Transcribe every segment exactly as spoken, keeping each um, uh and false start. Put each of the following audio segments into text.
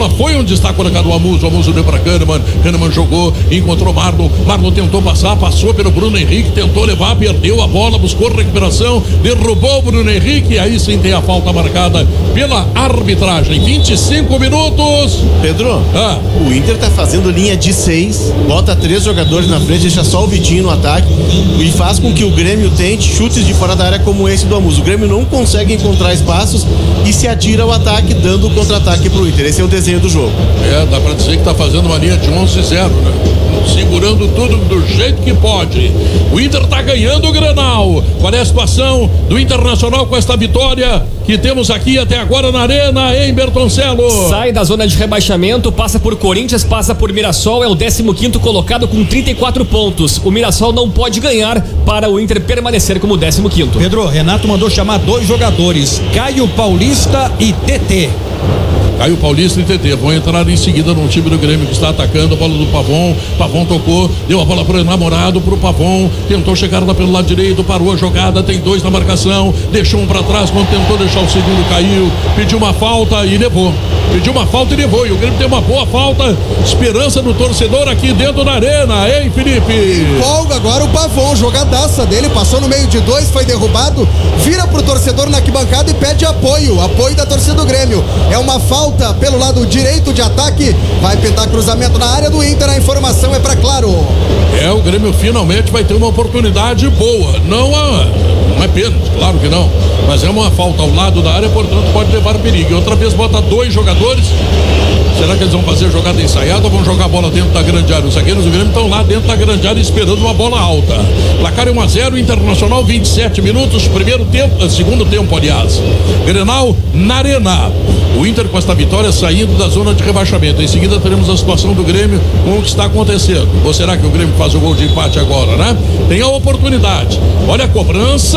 bola foi onde está colocado o Amuso. O Amuso deu para Kahneman. Kahneman jogou, encontrou Marlon. Marlon tentou passar, passou pelo Bruno Henrique, tentou levar, perdeu a bola, buscou recuperação, derrubou o Bruno Henrique. Aí sim tem a falta marcada pela arbitragem. vinte e cinco minutos. Pedro, ah. o Inter tá fazendo linha de seis, bota três jogadores na frente, deixa só o Vitinho no ataque e faz com que o Grêmio tente chutes de fora da área como esse do Amuso. O Grêmio não consegue encontrar espaços e se atira ao ataque, dando o contra-ataque pro Inter. Esse é o desenho do jogo. É, dá pra dizer que tá fazendo uma linha de onze a zero, né? Segurando tudo do jeito que pode. O Inter tá ganhando o Grenal. Qual é a situação do Internacional com esta vitória que temos aqui até agora na Arena, em Bertoncello? Sai da zona de rebaixamento, passa por Corinthians, passa por Mirassol, é o décimo quinto colocado com trinta e quatro pontos. O Mirassol não pode ganhar para o Inter permanecer como décimo quinto. Pedro, Renato mandou chamar dois jogadores, Caio Paulista e T T. Caio Paulista e T T vão entrar em seguida no time do Grêmio que está atacando. A bola do Pavon, Pavon tocou, deu a bola para o namorado, para o Pavon, tentou chegar lá pelo lado direito, parou a jogada, tem dois na marcação, deixou um para trás, quando tentou deixar o segundo, caiu, pediu uma falta e levou, pediu uma falta e levou, e o Grêmio tem uma boa falta, esperança do torcedor aqui dentro da Arena, hein, Felipe? Empolga agora o Pavon, jogadaça dele, passou no meio de dois, foi derrubado, vira pro torcedor na arquibancada e pede apoio, apoio da torcida do Grêmio, é uma falta pelo lado direito de ataque, vai pintar cruzamento na área do Inter, a informação é para Claro. É, o Grêmio finalmente vai ter uma oportunidade boa, não, a, não é pênalti, claro que não, mas é uma falta ao lado da área, portanto pode levar perigo. E outra vez bota dois jogadores, será que eles vão fazer jogada ensaiada ou vão jogar a bola dentro da grande área? Os zagueiros do Grêmio estão lá dentro da grande área esperando uma bola alta. Placar é um a zero, Internacional, vinte e sete minutos, primeiro tempo, segundo tempo, aliás. Grenal na Arena. O Inter com esta vitória saindo da zona de rebaixamento. Em seguida teremos a situação do Grêmio com o que está acontecendo. Ou será que o Grêmio faz o gol de empate agora, né? Tem a oportunidade. Olha a cobrança.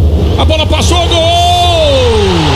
A bola passou, gol!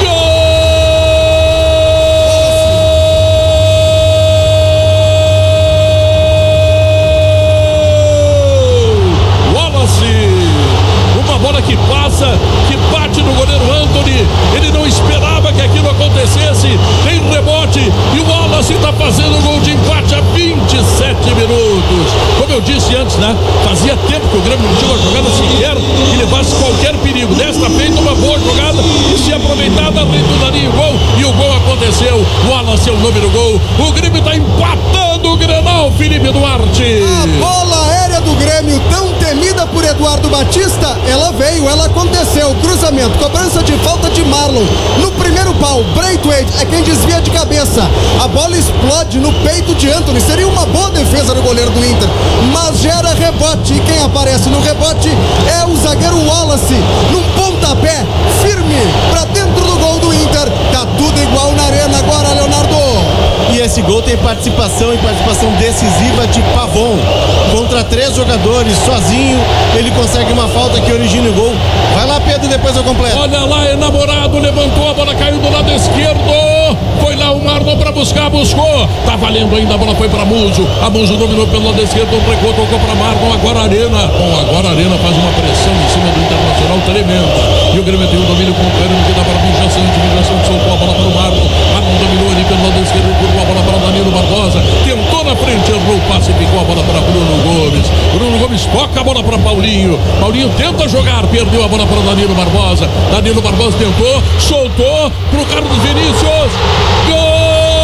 Bola que passa, que bate no goleiro Antony, ele não esperava que aquilo acontecesse, tem rebote e o Wallace está fazendo o gol de empate a vinte e sete minutos. Como eu disse antes, né? Fazia tempo que o Grêmio não tinha uma jogada sequer que levasse qualquer perigo. Desta feita uma boa jogada e se aproveitada, retudaria o gol e o gol aconteceu. O Wallace é o nome do gol. O Grêmio está empatando o Grenal, Felipe Duarte. A bola aérea do Grêmio, tão temida por Eduardo Batista, ela veio, ela aconteceu, cruzamento, cobrança de falta de Marlon, no primeiro pau, Braithwaite é quem desvia de cabeça, a bola explode no peito de Antony, seria uma boa defesa do goleiro do Inter, mas gera rebote, e quem aparece no rebote é o zagueiro Wallace, num pontapé firme, pra dentro do gol do Inter, tá tudo igual na Arena agora, Leonardo. E esse gol tem participação e participação decisiva de Pavon, contra três jogadores, sozinho, ele consegue uma falta que origina o gol. Vai lá, Pedro, depois eu completo. Olha lá, é namorado, levantou, a bola caiu do lado esquerdo, foi lá o Marlon pra buscar, buscou, tá valendo ainda, a bola foi pra Muso, a Muso dominou pelo lado esquerdo, recuou, tocou pra Marlon, agora a Arena, bom, agora a Arena faz uma pressão em cima do Internacional tremenda, e o Grêmio tem o domínio com o Kahneman, que dá para a Vinjação, a Vinjação soltou a bola para o Marlon, Marlon dominou ali pelo lado esquerdo, curvou a bola para Danilo Barbosa, tentou na frente, errou o passe, ficou a bola para Bruno Gomes, Bruno Gomes toca a bola para Paulinho, Paulinho tenta jogar, perdeu a bola para Danilo Barbosa, Danilo Barbosa tentou, soltou pro Carlos Vinícius, gol!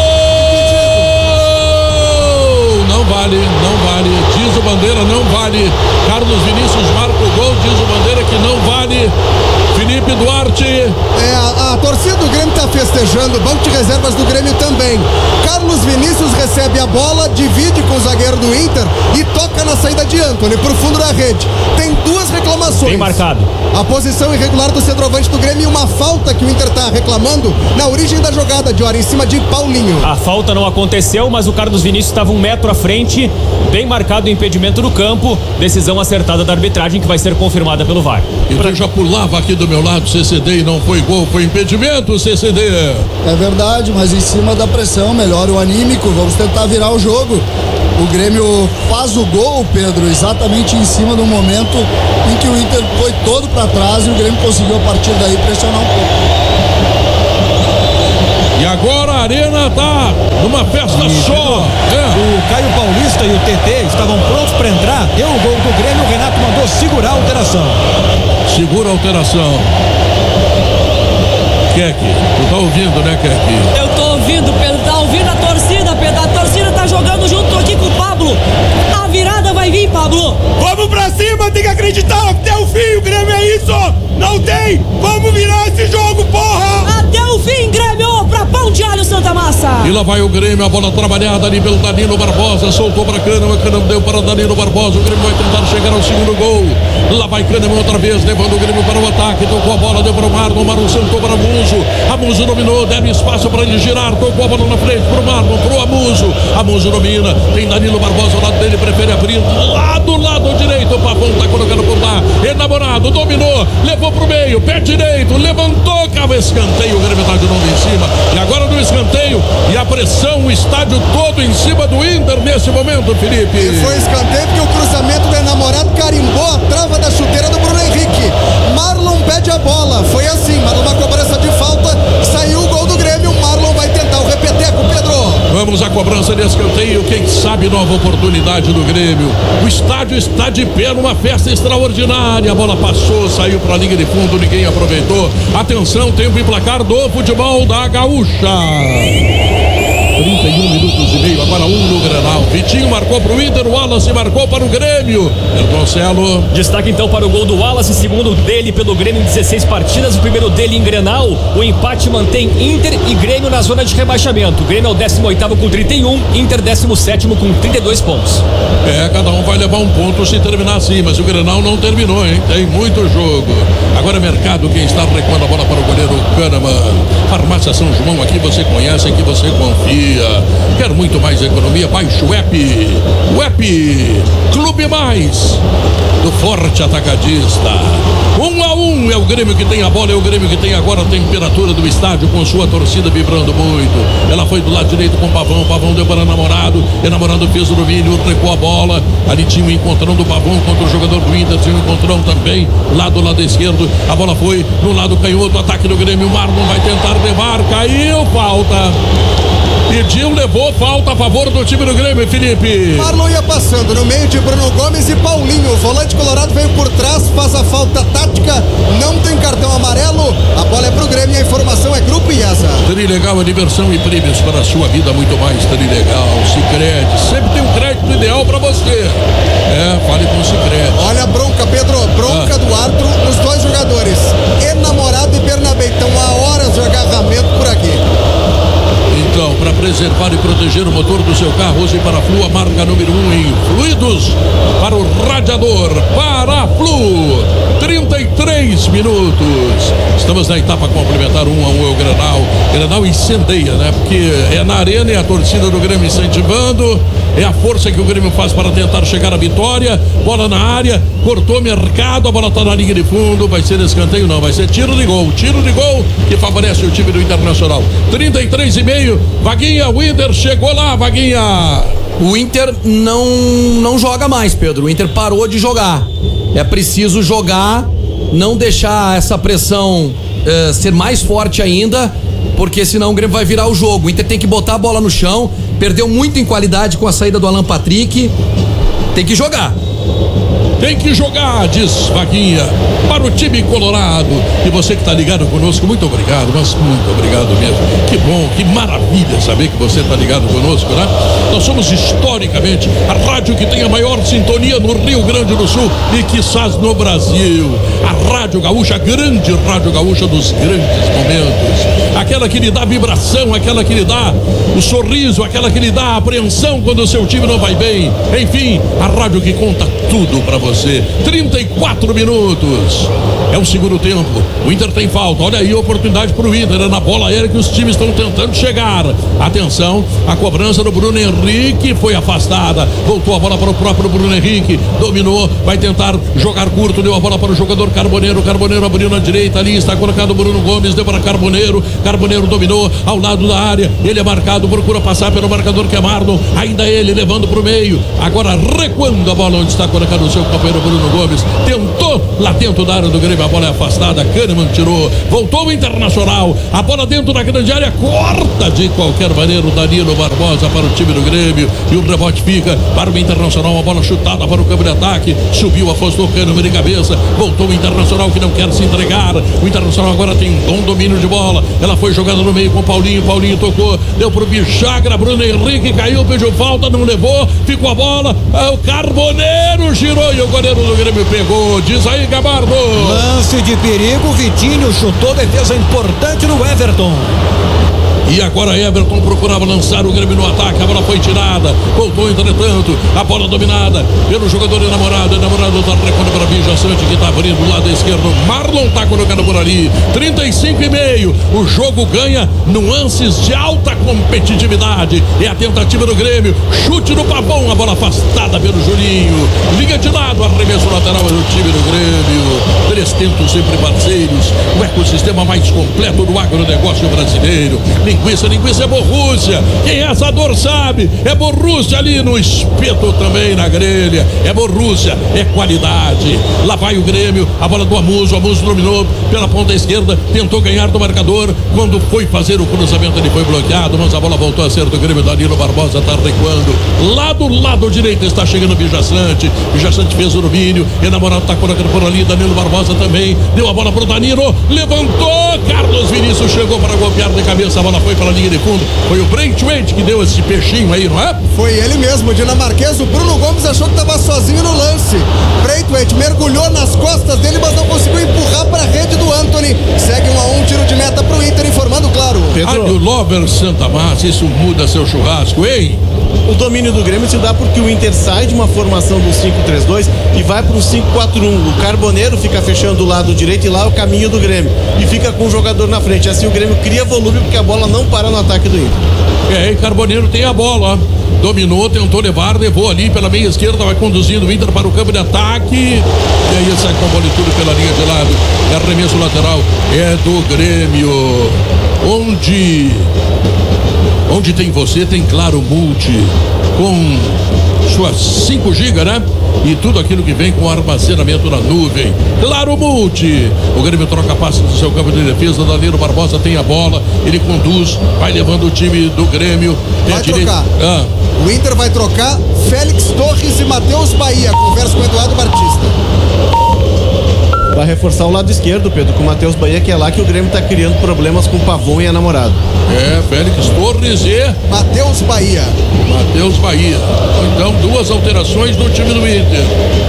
Não vale, não vale, diz o Bandeira, não vale, Carlos Vinícius marca o gol, diz o Bandeira que não vale, Felipe Duarte. É, a, a torcida do Grêmio tá festejando, o banco de reservas do Grêmio também. Carlos Vinícius recebe a bola, divide com o zagueiro do Inter e toca na saída de Antony pro fundo da rede. Tem duas reclamações. Bem marcado. A posição irregular do centroavante do Grêmio e uma falta que o Inter tá reclamando na origem da jogada, de hora em cima de Paulinho. A falta não aconteceu, mas o Carlos Vinícius estava um metro à frente, bem marcado o impedimento no campo, decisão acertada da arbitragem que vai ser confirmada pelo V A R. E tu já pulava aqui do meu lado, C C D, e não foi gol, foi impedimento, C C D. É verdade, mas em cima da pressão, melhora o anímico, vamos tentar virar o jogo. O Grêmio faz o gol, Pedro, exatamente em cima do momento em que o Inter foi todo para trás e o Grêmio conseguiu a partir daí pressionar um pouco. E agora a arena tá numa festa E, só. Pedro, É. O Caio Paulista e o T T estavam prontos para entrar. Deu o gol do Grêmio. O Renato mandou segurar a alteração. Segura a alteração. Keke, tu tá ouvindo, né, Keke? Eu tô ouvindo, Pedro, tá ouvindo a torcida, Pedro. A torcida tá jogando junto aqui com o Pablo. A virada vai vir, Pablo. Vamos pra cima, tem que acreditar até o fim. O Grêmio é isso. Não tem. Vamos virar esse jogo, porra. Até o fim, Grêmio, pra Pão de Alho Santa Massa. E lá vai o Grêmio, a bola trabalhada ali pelo Danilo Barbosa, soltou para Kahneman, Kahneman deu para Danilo Barbosa, o Grêmio vai tentar chegar ao segundo gol. Lá vai Kahneman outra vez, levando o Grêmio para o ataque, tocou a bola, deu para o Marlon, Marlon sentou para Muso, Amuso dominou, deve espaço para ele girar, tocou a bola na frente para o Marlon, para o Amuso, Amuso domina, tem Danilo Barbosa ao lado dele, prefere abrir, lá do lado direito, o Pavão tá colocando por lá, enamorado, dominou, levou para o meio, pé direito, levantou, cava escanteio, o Grêmio tá de novo em cima, e agora no escanteio, e a pressão, o estádio todo em cima do Inter nesse momento, Felipe. E foi escanteio porque o cruzamento do enamorado carimbou a trava da chuteira do Bruno Henrique. Marlon pede a bola, foi assim, mas numa cobrança de falta, saiu o gol do Grêmio, Marlon vai tentar o repeteco, Pedro. Vamos à cobrança de escanteio, quem sabe nova oportunidade do Grêmio. O estádio está de pé numa festa extraordinária, a bola passou, saiu para a linha de fundo, ninguém aproveitou. Atenção, tempo e placar do futebol da Gaúcha. trinta e um minutos e meio, agora um no Grenal. Vitinho marcou para o Inter, o Wallace marcou para o Grêmio. Marcelo. Destaque então para o gol do Wallace, segundo dele pelo Grêmio em dezesseis partidas, o primeiro dele em Grenal. O empate mantém Inter e Grêmio na zona de rebaixamento. O Grêmio é o décimo oitavo com trinta e um, Inter décimo sétimo com trinta e dois pontos. É, cada um vai levar um ponto se terminar assim, mas o Grenal não terminou, hein? Tem muito jogo. Agora é Mercado quem está recuando a bola para o goleiro Kahneman. Farmácia São João, aqui você conhece, aqui você confia. Quer muito mais economia? Baixe o app. O app Clube Mais do Forte Atacadista. Um a um é o Grêmio que tem a bola, é o Grêmio que tem agora a temperatura do estádio com sua torcida vibrando muito. Ela foi do lado direito com o Pavão, o Pavão deu para o Namorado, o Namorado fez o domínio, recuou a bola. Ali tinha um encontrão do Pavão contra o jogador do Inter, tinha um encontrão também lá do lado esquerdo. A bola foi no lado canhoto, ataque do Grêmio. Marlon vai tentar levar, caiu, falta. Pediu, levou, falta a favor do time do Grêmio, Felipe. Marlon ia passando no meio de Bruno Gomes e Paulinho. O volante colorado veio por trás, faz a falta tática, não tem cartão amarelo. A bola é pro Grêmio e a informação é Grupo IESA. Trilegal, a diversão e prêmios para a sua vida, muito mais Trilegal. Sicredi, sempre tem um crédito ideal para você. É, fale com o Sicredi. Olha a bronca, Pedro, bronca ah. do árbitro nos dois jogadores, Enamorado e Bernabé. Então há horas de agarramento por aqui. Então, para preservar e proteger o motor do seu carro, use Paraflu, a marca número um em fluidos para o radiador. Paraflu, trinta e três minutos. Estamos na etapa complementar, um a um é o Grenal. Grenal incendeia, né? Porque é na arena e a torcida do Grêmio incentivando. É a força que o Grêmio faz para tentar chegar à vitória. Bola na área, cortou Mercado, a bola está na linha de fundo. Vai ser escanteio? Não, vai ser tiro de gol. Tiro de gol que favorece o time do Internacional. trinta e três e meio, Vaguinha, o Inter chegou lá, Vaguinha. O Inter não, não joga mais, Pedro. O Inter parou de jogar. É preciso jogar, não deixar essa pressão uh, ser mais forte ainda, porque senão o Grêmio vai virar o jogo. O Inter tem que botar a bola no chão. Perdeu muito em qualidade com a saída do Alan Patrick. Tem que jogar. Tem que jogar, diz Vaguinha, para o time colorado. E você que está ligado conosco, muito obrigado, mas muito obrigado mesmo. Que bom, que maravilha saber que você está ligado conosco, né? Nós somos historicamente a rádio que tem a maior sintonia no Rio Grande do Sul e quizás no Brasil. A Rádio Gaúcha, a grande Rádio Gaúcha dos grandes momentos. Aquela que lhe dá vibração, aquela que lhe dá o sorriso, aquela que lhe dá a apreensão quando o seu time não vai bem. Enfim, a rádio que conta tudo para você. trinta e quatro minutos. É o segundo tempo. O Inter tem falta. Olha aí a oportunidade para o Inter. É na bola aérea que os times estão tentando chegar. Atenção, a cobrança do Bruno Henrique foi afastada. Voltou a bola para o próprio Bruno Henrique. Dominou, vai tentar jogar curto. Deu a bola para o jogador Carboneiro. Carboneiro abriu na direita ali. Está colocado o Bruno Gomes. Deu para Carboneiro. Carboneiro dominou ao lado da área. Ele é marcado. Procura passar pelo marcador que é Marlon. Ainda ele levando para o meio. Agora recuando a bola onde está colocando o seu companheiro Bruno Gomes. Tentou lá dentro da área do Grêmio, a bola é afastada. Kahneman tirou, voltou o Internacional. A bola dentro da grande área, corta de qualquer maneira o Danilo Barbosa para o time do Grêmio. E o rebote fica para o Internacional. A bola chutada para o campo de ataque. Subiu, afastou o Kahneman de cabeça. Voltou o Internacional que não quer se entregar. O Internacional agora tem bom domínio de bola. Ela foi jogada no meio com o Paulinho. Paulinho tocou, deu pro Bichagra. Bruno Henrique caiu, pediu falta, não levou. Ficou a bola. O Carboneiro girou e o goleiro do Grêmio pegou. Diz aí, Gabardo. Lance de perigo. Vitinho chutou, defesa importante no Everton. E agora Everton procurava lançar o Grêmio no ataque. A bola foi tirada. Voltou, entretanto. A bola dominada pelo jogador enamorado. Enamorado da recuando para Bija Sante, que está abrindo do lado esquerdo. Marlon está colocando por ali. trinta e cinco e meio. O jogo ganha nuances de alta competitividade. É a tentativa do Grêmio. Chute no Pavão. A bola afastada pelo Julinho. Liga de lado. Arremesso lateral do time do Grêmio. Três tentos sempre parceiros. O ecossistema mais completo do agronegócio brasileiro. Linguiça, linguiça é Borrússia. Quem é assador sabe. É Borrússia ali no espeto também, na grelha. É Borrússia, é qualidade. Lá vai o Grêmio, a bola do Amuso. O Amuso dominou pela ponta esquerda, tentou ganhar do marcador. Quando foi fazer o cruzamento, ele foi bloqueado, mas a bola voltou a ser do Grêmio. Danilo Barbosa está recuando. Lá do lado direito está chegando o Bijaçante. Bijaçante fez o domínio. Enamorado está colocando por ali. Danilo Barbosa também. Deu a bola pro Danilo. Levantou. Carlos Vinícius chegou para golpear de cabeça. A bola foi pela linha de fundo. Foi o Brentwaite que deu esse peixinho aí, não é? Foi ele mesmo, o dinamarquês. O Bruno Gomes achou que estava sozinho no lance. Brentwaite mergulhou nas costas dele, mas não conseguiu empurrar para a rede do Anthony. Segue um a um, tiro de meta para o Inter, informando claro. Pedro. Ah, o Lover Santa Massa, isso muda seu churrasco, hein? O domínio do Grêmio se dá porque o Inter sai de uma formação do cinco três dois e vai para o cinco quatro um. O Carboneiro fica fechando o lado direito e lá é o caminho do Grêmio. E fica com o jogador na frente. Assim o Grêmio cria volume porque a bola não para no ataque do Inter. É, e Carboneiro tem a bola. Dominou, tentou levar, levou ali pela meia esquerda, vai conduzindo o Inter para o campo de ataque. E aí sai com a bola e tudo pela linha de lado. É arremesso lateral, é do Grêmio. Onde... Onde tem você, tem Claro Multi, com suas cinco gigas, né? E tudo aquilo que vem com armazenamento na nuvem. Claro Multi. O Grêmio troca passe do seu campo de defesa. Danilo Barbosa tem a bola, ele conduz, vai levando o time do Grêmio. Vai trocar. Ah. O Inter vai trocar Félix Torres e Matheus Bahia. Conversa com o Eduardo Batista. Vai reforçar o lado esquerdo, Pedro, com o Matheus Bahia, que é lá que o Grêmio está criando problemas com o Pavão e a namorada. É, Félix Torres e Matheus Bahia. Matheus Bahia. Então, duas alterações do time do Inter.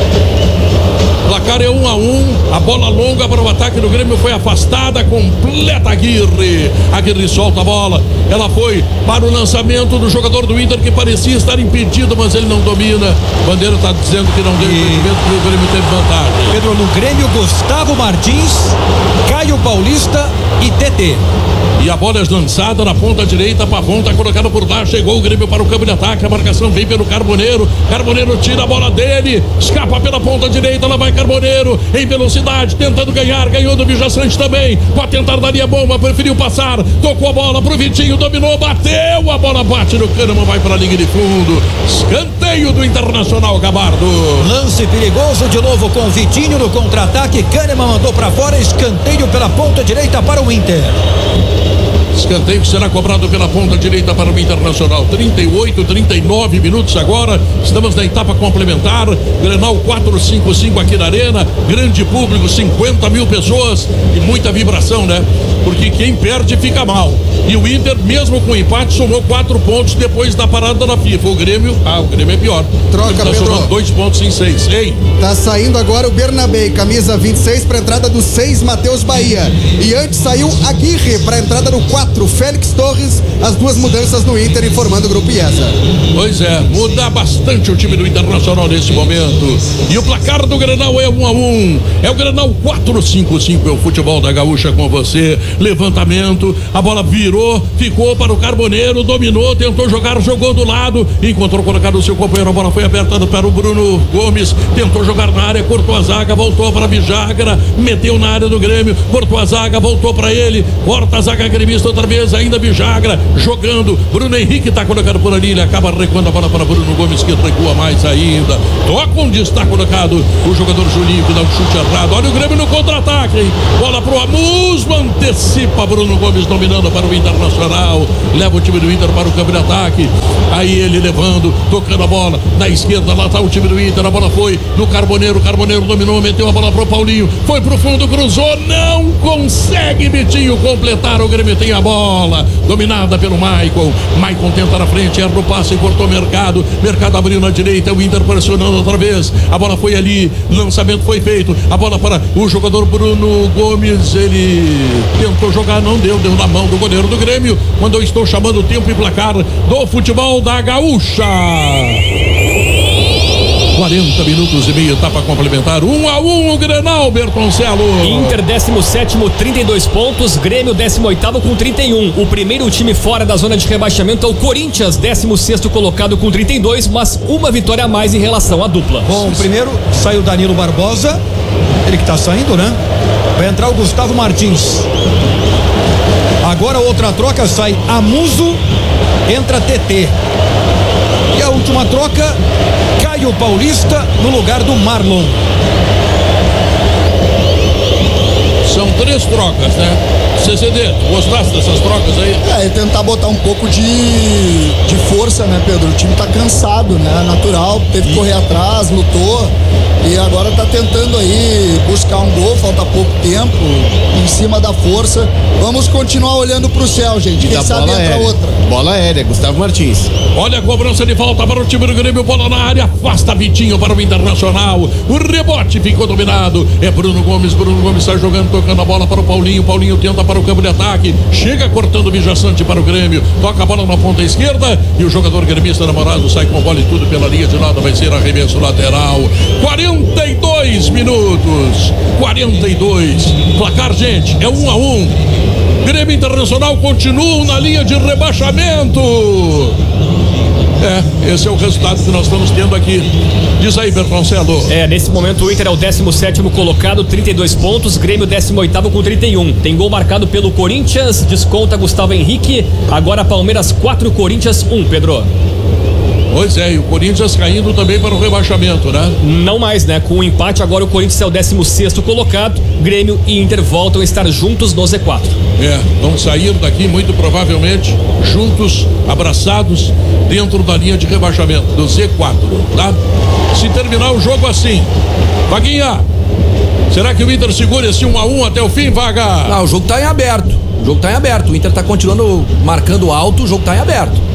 Placar é um a um, a bola longa para o ataque do Grêmio foi afastada, completa Aguirre. Aguirre solta a bola, ela foi para o lançamento do jogador do Inter que parecia estar impedido, mas ele não domina. Bandeira está dizendo que não deu impedimento, porque o Grêmio teve vantagem. Pedro, no Grêmio, Gustavo Martins, Caio Paulista e T T. E a bola é lançada na ponta direita, Pavão está colocado por lá, chegou o Grêmio para o campo de ataque, a marcação vem pelo Carboneiro, Carboneiro tira a bola dele, escapa pela ponta direita, lá vai Carboneiro, em velocidade, tentando ganhar, ganhou do Bijaçante também, pode tentar dar a bomba, preferiu passar, tocou a bola pro Vitinho, dominou, bateu, a bola bate no Kahneman, vai para a linha de fundo, escanteio do Internacional, Gabardo. Lance perigoso de novo com o Vitinho no contra-ataque, Kahneman mandou para fora, escanteio pela ponta direita para o Inter. Escanteio que será cobrado pela ponta direita para o Internacional. trinta e oito, trinta e nove minutos agora. Estamos na etapa complementar. Grenal quatrocentos e cinquenta e cinco aqui na Arena. Grande público, cinquenta mil pessoas e muita vibração, né? Porque quem perde fica mal. E o Inter, mesmo com empate, somou quatro pontos depois da parada da FIFA. O Grêmio, ah, o Grêmio é pior. Troca, tá Pedro. somando dois pontos em seis. Ei. Tá saindo agora o Bernabé, camisa vinte e seis para entrada do seis, Matheus Bahia. E antes saiu Aguirre para entrada no quatro, Félix Torres. As duas mudanças no Inter, informando o Grupo IESA. Pois é, muda bastante o time do Internacional nesse momento. E o placar do Grenal é um a um. É o Grenal quatrocentos e cinquenta e cinco, é o futebol da Gaúcha com você. Levantamento, a bola virou, ficou para o Carboneiro, dominou, tentou jogar, jogou do lado, encontrou colocado o seu companheiro, a bola foi apertada para o Bruno Gomes, tentou jogar na área, cortou a zaga, voltou para a Bijagra, meteu na área do Grêmio, cortou a zaga, voltou para ele, corta a zaga gremista outra vez, ainda Vijagra jogando. Bruno Henrique tá colocado por ali, ele acaba recuando a bola para Bruno Gomes, que recua mais ainda. Toca onde está colocado o jogador Julinho, que dá um chute errado. Olha o Grêmio no contra-ataque, hein? Bola pro Amusmo, antecipa Bruno Gomes dominando para o Internacional. Leva o time do Inter para o campo de ataque. Aí ele levando, tocando a bola na esquerda, lá tá o time do Inter. A bola foi no Carboneiro, o Carboneiro dominou, meteu a bola pro Paulinho, foi pro fundo, cruzou, não consegue Vitinho completar. O Grêmio tem a bola, dominada pelo Maicon. Maicon tenta na frente, erra o passe e cortou Mercado. Mercado abriu na direita, o Inter pressionando outra vez. A bola foi ali, lançamento foi feito. A bola para o jogador Bruno Gomes, ele tentou jogar, não deu, deu na mão do goleiro do Grêmio. Quando eu estou chamando o tempo e placar do futebol da Gaúcha. quarenta minutos e meio, etapa complementar, um a um o Grenal, Bertoncelo. Inter décimo sétimo, trinta e dois pontos, Grêmio décimo oitavo com trinta e um. O primeiro time fora da zona de rebaixamento é o Corinthians, décimo sexto colocado com trinta e dois, mas uma vitória a mais em relação à dupla. Bom, primeiro saiu Danilo Barbosa, ele que tá saindo, né? Vai entrar o Gustavo Martins. Agora outra troca, sai Amuso, entra T T. E a última troca, Caio Paulista no lugar do Marlon. São três trocas, né? C C D, gostasse dessas trocas aí? É, e tentar botar um pouco de, de força, né, Pedro? O time tá cansado, né? Natural, teve que correr atrás, lutou e agora tá tentando aí buscar um gol, falta pouco tempo, em cima da força. Vamos continuar olhando pro céu, gente. Quem sabe entra outra. Bola aérea, Gustavo Martins. Olha a cobrança de falta para o time do Grêmio, bola na área, afasta Vitinho para o Internacional. O rebote ficou dominado. É Bruno Gomes, Bruno Gomes está jogando, tocando a bola para o Paulinho. Paulinho tenta para o campo de ataque, chega cortando o Vijaçante para o Grêmio, toca a bola na ponta esquerda e o jogador gremista namorado sai com a bola e tudo pela linha de lado, vai ser arremesso lateral. quarenta e dois minutos, quarenta e dois, placar, gente, é um a um. Grêmio Internacional continua na linha de rebaixamento. É, esse é o resultado que nós estamos tendo aqui. Diz aí, Bertoncelo. É, nesse momento o Inter é o décimo sétimo colocado, trinta e dois pontos, Grêmio décimo oitavo com trinta e um. Tem gol marcado pelo Corinthians, desconta Gustavo Henrique. Agora Palmeiras quatro, Corinthians um, Pedro. Pois é, e o Corinthians caindo também para o rebaixamento, né? Não mais, né? Com o empate agora o Corinthians é o décimo sexto colocado, Grêmio e Inter voltam a estar juntos no Z quatro. É, vão sair daqui muito provavelmente juntos, abraçados, dentro da linha de rebaixamento do Z quatro, tá? Se terminar o jogo assim, Vaguinha, será que o Inter segura esse um a um até o fim, Vaga? Não, o jogo tá em aberto, o jogo tá em aberto, o Inter tá continuando marcando alto, o jogo tá em aberto.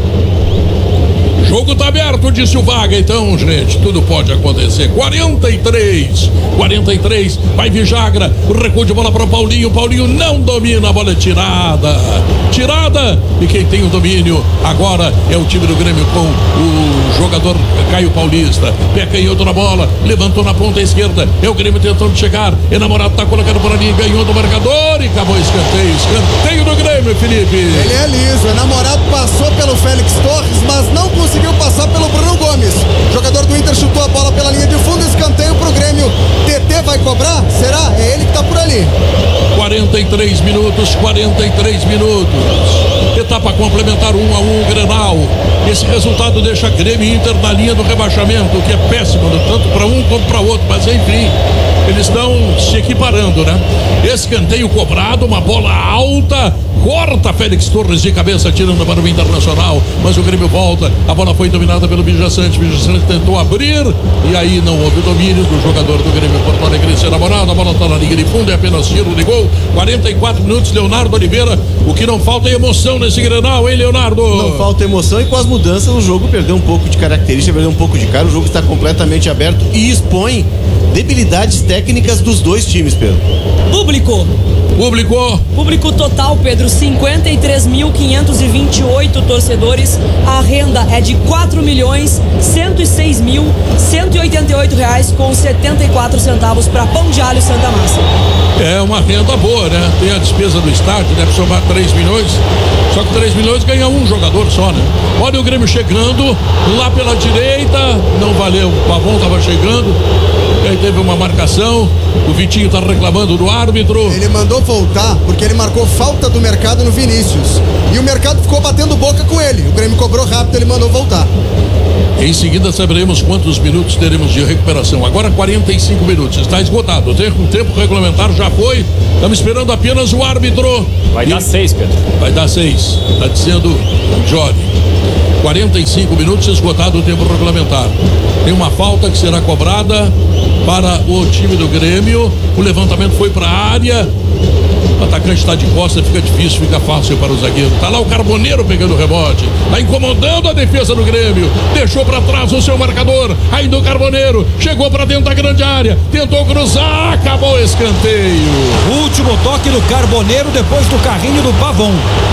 Jogo tá aberto, disse o Vaga, então, gente, tudo pode acontecer. quarenta e três, quarenta e três, vai Vijagra, recuo de bola para o Paulinho, Paulinho não domina, a bola é tirada, tirada, e quem tem o domínio agora é o time do Grêmio com o jogador Caio Paulista, pé canhoto na bola, levantou na ponta esquerda, é o Grêmio tentando chegar, Enamorado tá colocando por ali, ganhou do marcador e acabou o escanteio, escanteio do Grêmio, Felipe. Ele é liso, o Enamorado passou pelo Félix Torres, mas não conseguiu conseguiu passar pelo Bruno Gomes. O jogador do Inter chutou a bola pela linha de fundo, escanteio pro Grêmio. T T vai cobrar? Será? É ele que tá por ali. quarenta e três minutos, quarenta e três minutos. Etapa complementar, um a um, Grenal. Esse resultado deixa Grêmio e Inter na linha do rebaixamento, o que é péssimo, tanto para um como para outro, mas enfim, eles estão se equiparando, né? Escanteio cobrado, uma bola alta, corta Félix Torres de cabeça, tirando para o Internacional, mas o Grêmio volta, a bola foi dominada pelo Vijaçante, Vijaçante tentou abrir, e aí não houve domínio do jogador do Grêmio Porto Alegre, namorado, a bola está na linha de fundo, é apenas tiro de gol, quarenta e quatro minutos, Leonardo Oliveira, o que não falta é emoção nesse Grenal, hein, Leonardo? Não falta emoção, e com as mudanças o jogo perdeu um pouco de característica, perdeu um pouco de cara, o jogo está completamente aberto e expõe debilidades técnicas dos dois times, Pedro. Público. Público. Público total, Pedro, cinquenta e três mil quinhentos e vinte e oito torcedores. A renda é de quatro milhões cento e seis mil cento e oitenta e oito reais com setenta e quatro centavos para Pão de Alho Santa Massa. É uma renda boa, né? Tem a despesa do estádio, deve somar três milhões. Só que três milhões ganha um jogador só, né? Olha o Grêmio chegando lá pela direita, não valeu, o Pavon estava chegando, e aí teve uma marcação, o Vitinho está reclamando do árbitro. Ele mandou voltar porque ele marcou falta do Mercado no Vinícius, e o Mercado ficou batendo boca com ele, o Grêmio cobrou rápido, ele mandou voltar. Em seguida saberemos quantos minutos teremos de recuperação. Agora quarenta e cinco minutos, está esgotado. O tempo, o tempo regulamentar já foi. Estamos esperando apenas o árbitro. Vai e... dar seis, Pedro. Vai dar seis. Está dizendo o Johnny. quarenta e cinco minutos, esgotado o tempo regulamentar. Tem uma falta que será cobrada para o time do Grêmio. O levantamento foi para a área. O atacante está de costa, fica difícil, fica fácil para o zagueiro. Tá lá o Carboneiro pegando o rebote, tá incomodando a defesa do Grêmio, deixou para trás o seu marcador, ainda o Carboneiro chegou para dentro da grande área, tentou cruzar, acabou o escanteio. Último toque do Carboneiro depois do carrinho do Pavon.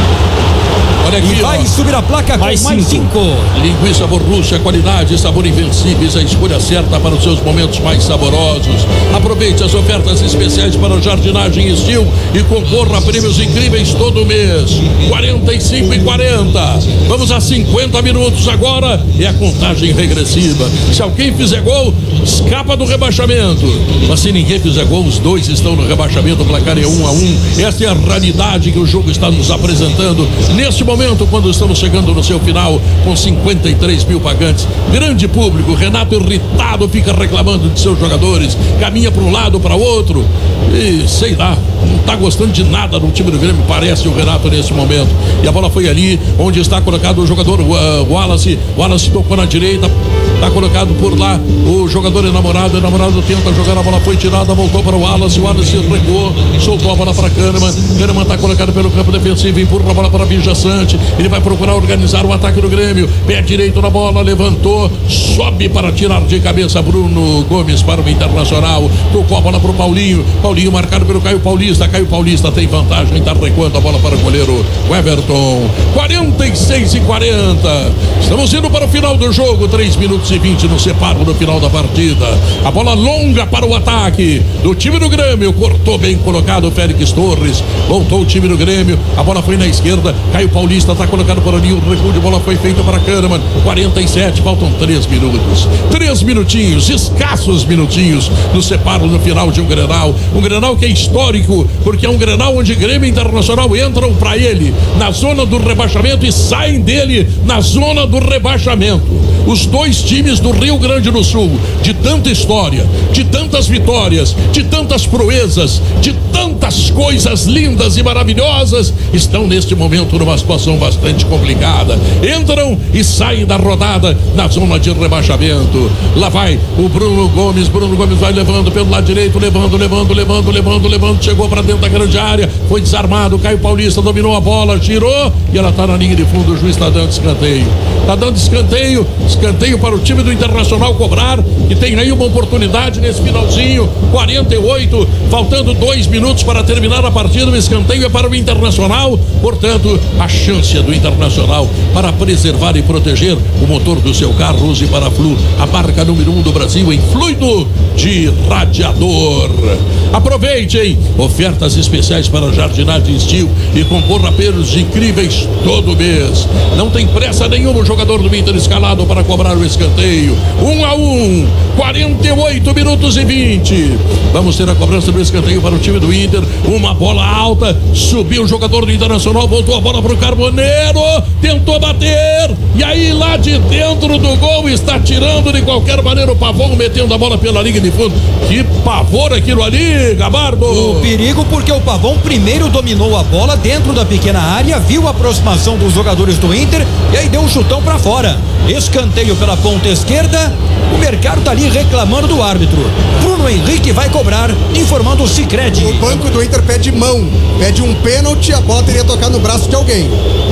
Olha aqui, e vai ó. subir a placa mais com mais cinco. cinco. Linguiça Borrucha, qualidade, sabor invencíveis, a escolha certa para os seus momentos mais saborosos. Aproveite as ofertas especiais para jardinagem e estilo e concorra a prêmios incríveis todo mês. quarenta e cinco e quarenta. Vamos a cinquenta minutos agora e a contagem regressiva. Se alguém fizer gol, escapa do rebaixamento. Mas se ninguém fizer gol, os dois estão no rebaixamento, o placar é um a um. Esta é a realidade que o jogo está nos apresentando neste momento. momento, quando estamos chegando no seu final, com cinquenta e três mil pagantes, grande público. Renato irritado fica reclamando de seus jogadores, caminha para um lado, para outro e sei lá, não está gostando de nada do time do Grêmio, parece o Renato nesse momento. E a bola foi ali onde está colocado o jogador uh, Wallace. Wallace tocou na direita, está colocado por lá o jogador enamorado. O enamorado tenta jogar, a bola foi tirada, voltou para o Wallace. O Wallace recuou, soltou a bola para Kahneman. Kahneman está colocado pelo campo defensivo, empurra a bola para Bija Sante. Ele vai procurar organizar o ataque do Grêmio. Pé direito na bola, levantou, sobe para tirar de cabeça Bruno Gomes para o Internacional. Tocou a bola para o Paulinho. Paulinho marcado pelo Caio Paulista. Caio Paulista tem vantagem, está recuando a bola para o goleiro Everton. quarenta e seis e quarenta. Estamos indo para o final do jogo. três minutos e vinte no separo no final da partida. A bola longa para o ataque do time do Grêmio. Cortou bem colocado o Félix Torres. Voltou o time do Grêmio. A bola foi na esquerda. Caio Paulista está colocado por ali. O recuo de bola foi feito para Kahneman. quarenta e sete, faltam três minutos. três minutinhos, escassos minutinhos no separo no final de um Grenal. Um Grenal que é histórico, porque é um Grenal onde Grêmio e Internacional entram para ele na zona do rebaixamento e saem dele na zona do rebaixamento. Os dois times do Rio Grande do Sul, de tanta história, de tantas vitórias, de tantas proezas, de tantas coisas lindas e maravilhosas, estão neste momento numa situação bastante complicada. Entram e saem da rodada na zona de rebaixamento. Lá vai o Bruno Gomes. Bruno Gomes vai levando pelo lado direito, levando, levando, levando, levando, levando. Chegou para dentro da grande área, foi desarmado. Caio Paulista dominou a bola, girou e ela está na linha de fundo. O juiz está dando escanteio. Está dando escanteio. Escanteio para o time do Internacional cobrar, que tem aí uma oportunidade nesse finalzinho. quarenta e oito, faltando dois minutos para terminar a partida. O escanteio é para o Internacional. Portanto, a chance é do Internacional para preservar e proteger o motor do seu carro. Use para a Flu, a marca número um do Brasil em fluido de radiador. Aproveitem ofertas especiais para jardinagem Steel e concorra a prêmios incríveis todo mês. Não tem pressa nenhuma o jogador do Inter escalado para cobrar o escanteio. Um a um, quarenta e oito minutos e vinte. Vamos ter a cobrança do escanteio para o time do Inter. Uma bola alta, subiu o jogador do Internacional, voltou a bola para o Carboneiro, tentou bater, e aí lá de dentro do gol está tirando de qualquer maneira o Pavon, metendo a bola pela linha de fundo. Que pavor aquilo ali, Gabardo! O perigo porque o Pavon primeiro dominou a bola dentro da pequena área, viu a aproximação dos jogadores do Inter e aí deu um chutão para fora. Escanteio pela ponta esquerda. O Mercado tá ali reclamando do árbitro. Bruno Henrique vai cobrar, informando o Sicredi. O banco do Inter pede mão, pede um pênalti, a bola teria tocado no braço de alguém.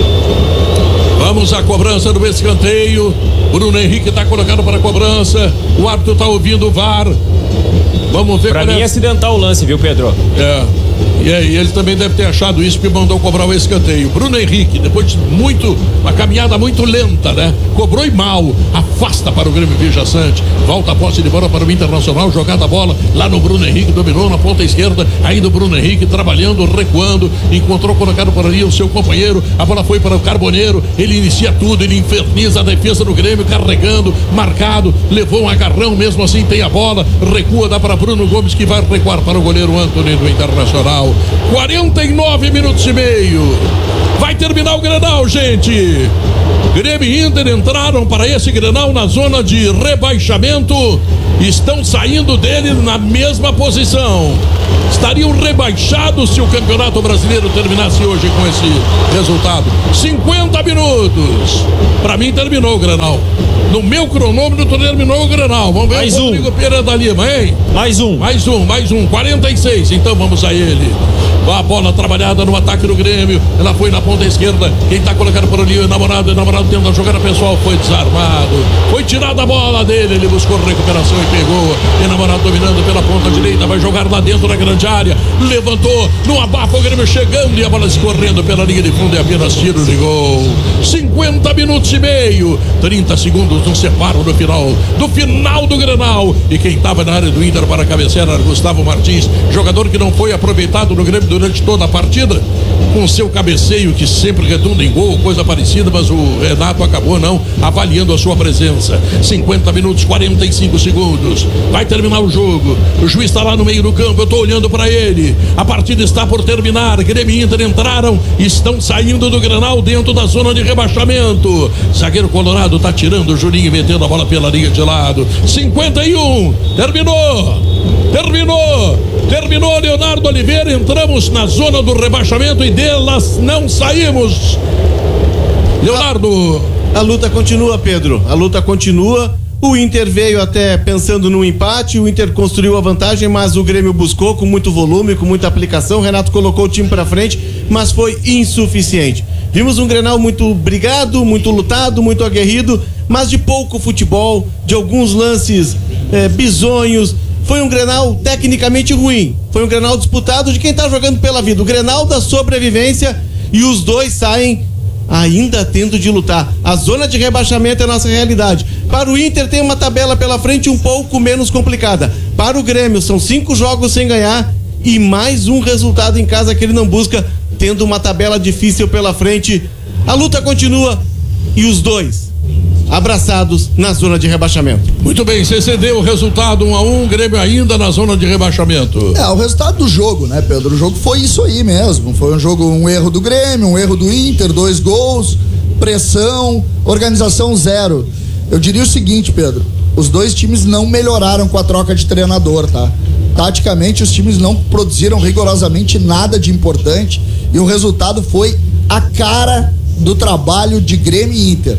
Vamos à cobrança do escanteio. Bruno Henrique está colocado para a cobrança. O árbitro está ouvindo o V A R. Vamos ver. Pra mim é acidental o lance, viu, Pedro? É. E aí ele também deve ter achado isso, porque mandou cobrar o escanteio. Bruno Henrique, depois de muito, uma caminhada muito lenta, né? Cobrou e mal, afasta para o Grêmio Vijaçante, volta a posse de bola para o Internacional, jogada a bola lá no Bruno Henrique, dominou na ponta esquerda, ainda o Bruno Henrique trabalhando, recuando, encontrou colocado por ali o seu companheiro, a bola foi para o Carboneiro, ele inicia tudo, ele inferniza a defesa do Grêmio, carregando, marcado, levou um agarrão, mesmo assim tem a bola, recua, dá para Bruno Gomes, que vai recuar para o goleiro Antony do Internacional. quarenta e nove minutos e meio. Vai terminar o Grenal, gente. Grêmio e Inter entraram para esse Grenal na zona de rebaixamento. Estão saindo dele na mesma posição. Estariam rebaixados se o Campeonato Brasileiro terminasse hoje com esse resultado. cinquenta minutos. Para mim terminou o Grenal. No meu cronômetro terminou o Grenal. Vamos ver mais o Rodrigo um. Pereira da Lima, hein? Mais um. Mais um, mais um. quarenta e seis. Então vamos a ele. A bola trabalhada no ataque do Grêmio. Ela foi na ponta esquerda. Quem tá colocando por ali o namorado. O namorado tenta a jogada pessoal. Foi desarmado. Foi tirada a bola dele. Ele buscou recuperação e pegou. O namorado dominando pela ponta direita. Vai jogar lá dentro da grande área. Levantou. No abafo o Grêmio chegando. E a bola escorrendo pela linha de fundo. E apenas tiro de gol. cinquenta minutos e meio. trinta segundos no separo do final. Do final do Grenal. E quem tava na área do Inter para cabecear era Gustavo Martins. Jogador que não foi aproveitado no Grêmio durante toda a partida, com seu cabeceio que sempre redunda em gol, coisa parecida, mas o Renato acabou não avaliando a sua presença. cinquenta minutos, quarenta e cinco segundos. Vai terminar o jogo. O juiz está lá no meio do campo, eu estou olhando para ele. A partida está por terminar. Grêmio e Inter entraram, estão saindo do Grenal dentro da zona de rebaixamento. Zagueiro colorado está tirando o Juninho e metendo a bola pela linha de lado. cinquenta e um. Terminou. Terminou, terminou Leonardo Oliveira, entramos na zona do rebaixamento e delas não saímos. Leonardo. A, a luta continua, Pedro, a luta continua. O Inter veio até pensando no empate, o Inter construiu a vantagem, mas o Grêmio buscou com muito volume, com muita aplicação. O Renato colocou o time pra frente, mas foi insuficiente. Vimos um Grenal muito brigado, muito lutado, muito aguerrido, mas de pouco futebol, de alguns lances é, bizonhos. Foi um Grenal tecnicamente ruim. Foi um Grenal disputado de quem tá jogando pela vida. O Grenal da sobrevivência, e os dois saem ainda tendo de lutar. A zona de rebaixamento é a nossa realidade. Para o Inter tem uma tabela pela frente um pouco menos complicada. Para o Grêmio são cinco jogos sem ganhar e mais um resultado em casa que ele não busca, tendo uma tabela difícil pela frente. A luta continua e os dois abraçados na zona de rebaixamento. Muito bem, C C D o resultado um a um, Grêmio ainda na zona de rebaixamento. É, o resultado do jogo, né, Pedro? O jogo foi isso aí mesmo. Foi um jogo, um erro do Grêmio, um erro do Inter, dois gols, pressão, organização zero. Eu diria o seguinte, Pedro, os dois times não melhoraram com a troca de treinador, tá? Taticamente, os times não produziram rigorosamente nada de importante e o resultado foi a cara do trabalho de Grêmio e Inter.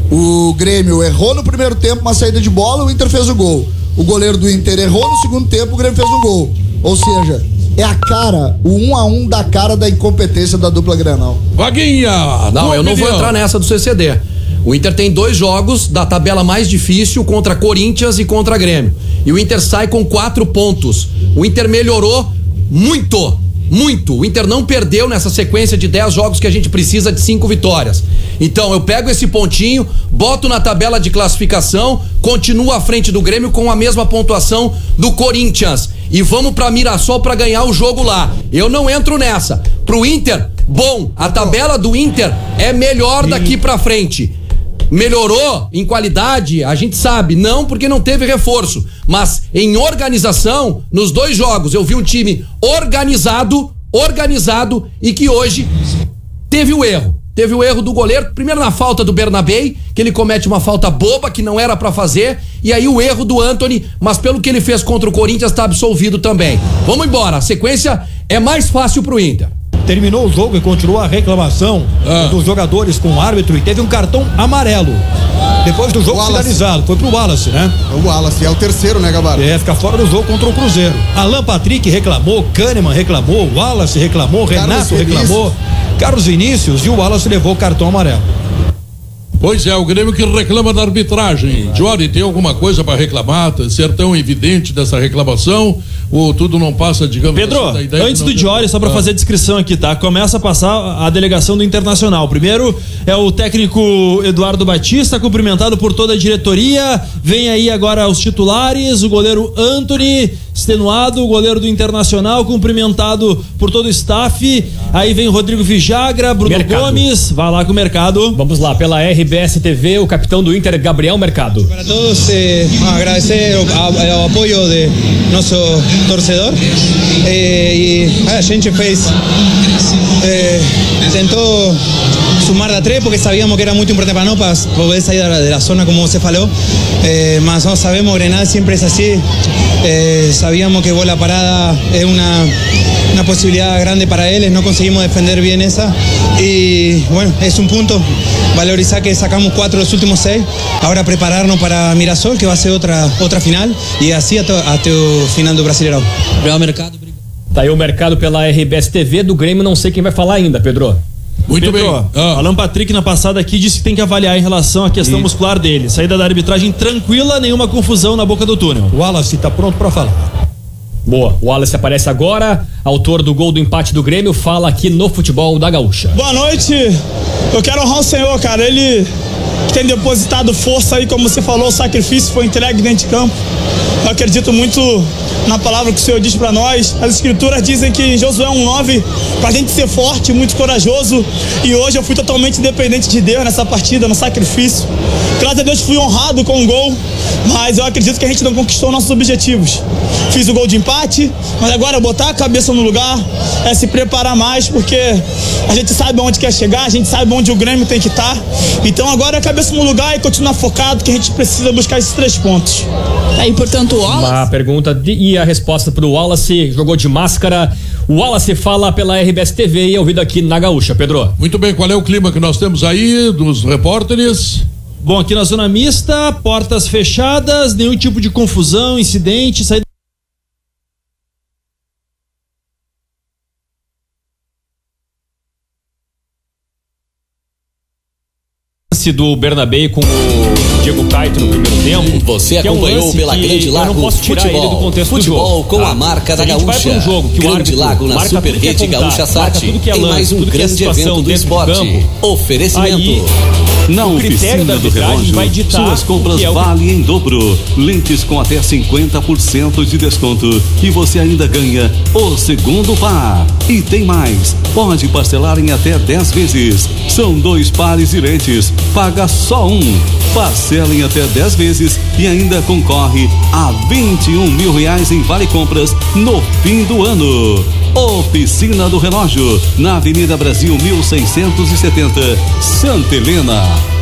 O Grêmio errou no primeiro tempo uma saída de bola, o Inter fez o gol. O goleiro do Inter errou no segundo tempo, o Grêmio fez um gol. Ou seja, é a cara, o um a um da cara da incompetência da dupla Grenal. Vaguinha! Não, eu não vou entrar nessa do C C D. O Inter tem dois jogos da tabela mais difícil contra Corinthians e contra Grêmio. E o Inter sai com quatro pontos. O Inter melhorou muito, muito. O Inter não perdeu nessa sequência de dez jogos que a gente precisa de cinco vitórias. Então eu pego esse pontinho, boto na tabela de classificação, continuo à frente do Grêmio com a mesma pontuação do Corinthians. E vamos pra Mirassol pra ganhar o jogo lá. Eu não entro nessa. Pro Inter, bom, a tabela do Inter é melhor daqui pra frente. Melhorou em qualidade, a gente sabe, não porque não teve reforço, mas em organização, nos dois jogos eu vi um time organizado, organizado e que hoje teve o erro. Teve o erro do goleiro, primeiro na falta do Bernabei, que ele comete uma falta boba que não era pra fazer, e aí o erro do Antony, mas pelo que ele fez contra o Corinthians tá absolvido também. Vamos embora, a sequência é mais fácil pro Inter. Terminou o jogo e continuou a reclamação ah. dos jogadores com o árbitro e teve um cartão amarelo. Depois do jogo finalizado, foi pro Wallace, né? O Wallace é o terceiro, né, Gabardo? É, fica fora do jogo contra o Cruzeiro. Alan Patrick reclamou, Kahneman reclamou, Wallace reclamou, Carlos Renato Vinícius. reclamou, Carlos Vinícius, e o Wallace levou o cartão amarelo. Pois é, o Grêmio que reclama da arbitragem. Jory, tem alguma coisa para reclamar? Ser tão evidente dessa reclamação? o tudo não passa, digamos Pedro, assim, da ideia antes que do não- Diori, só pra Ah. fazer a descrição aqui, tá? Começa a passar a delegação do Internacional. Primeiro é o técnico Eduardo Batista, cumprimentado por toda a diretoria. Vem aí agora os titulares, o goleiro Anthony, extenuado, o goleiro do Internacional, cumprimentado por todo o staff. Aí vem Rodrigo Vijagra, Bruno Mercado. Gomes, vai lá com o Mercado. Vamos lá, pela R B S T V, o capitão do Inter, Gabriel Mercado. Para todos, eh, agradecer o, a- o apoio de nosso torcedor. Eh, e a gente fez, eh, tentou sumar da três porque sabíamos que era muito importante para nós para poder sair da, da zona, como você falou. Eh, mas nós sabemos que Grenal sempre é assim. Eh, sabíamos que bola parada é uma, uma possibilidade grande para eles. Não conseguimos defender bem essa. E, bueno, é um ponto. Valorizar que sacamos cuatro de los últimos seis, ahora prepararnos para Mirassol, que va a ser otra, otra final, y así hasta, hasta el final do Brasileirão. Gabriel Mercado. Tá aí o Mercado pela R B S T V do Grêmio, não sei quem vai falar ainda, Pedro. Muito Pedro, bem. Ah. Alan Patrick na passada aqui disse que tem que avaliar em relação à questão muscular dele. Saída da arbitragem tranquila, nenhuma confusão na boca do túnel. O Wallace tá pronto pra falar. Boa, o Wallace aparece agora, autor do gol do empate do Grêmio, fala aqui no Futebol da Gaúcha. Boa noite. Eu quero honrar o Senhor, cara. Ele tem depositado força aí, como você falou, o sacrifício foi entregue dentro de campo. Eu acredito muito na palavra que o Senhor diz para nós. As escrituras dizem que Josué um nove, pra gente ser forte, muito corajoso. E hoje eu fui totalmente dependente de Deus nessa partida, no sacrifício. Graças a Deus fui honrado com o gol, mas eu acredito que a gente não conquistou nossos objetivos. Fiz o gol de empate, mas agora é botar a cabeça no lugar, é se preparar mais, porque a gente sabe onde quer chegar, a gente sabe onde o Grêmio tem que estar. Então agora é a cabeça no lugar e continuar focado, que a gente precisa buscar esses três pontos. Aí, portanto, o Wallace. Uma pergunta de, e a resposta pro Wallace, jogou de máscara. O Wallace fala pela R B S T V e é ouvido aqui na Gaúcha, Pedro. Muito bem, qual é o clima que nós temos aí dos repórteres? Bom, aqui na zona mista, portas fechadas, nenhum tipo de confusão, incidente, saída do Bernabéu com o Diego Caetano no primeiro tempo. Você que é um acompanhou lance pela que Grande eu Lago não posso tirar Futebol. ele do contexto Futebol do jogo, com tá? a marca Se da a gente vai Gaúcha. pra um jogo que o Grande árbitro Lago na marca Super tudo que é Rede contato, Gaúcha marca Sat. tudo que é Tem lance, mais um tudo que é grande situação evento do dentro do esporte. campo. Oferecimento. Aí, Na o critério oficina da do arbitragem relógio, vai ditar suas compras o que é o- valem em dobro. Lentes com até cinquenta por cento de desconto. E você ainda ganha o segundo par. E tem mais. Pode parcelar em até dez vezes. São dois pares de lentes. Paga só um. Parcela em até dez vezes e ainda concorre a vinte e um mil reais em vale compras no fim do ano. Oficina do Relógio, na Avenida Brasil mil seiscentos e setenta, Santa Helena.